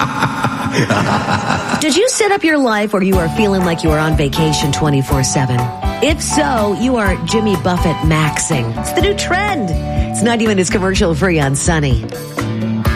Did you set up your life where you are feeling like you are on vacation 24/7? If so, you are Jimmy Buffett maxing. It's the new trend. It's 90 minutes commercial free on Sunny.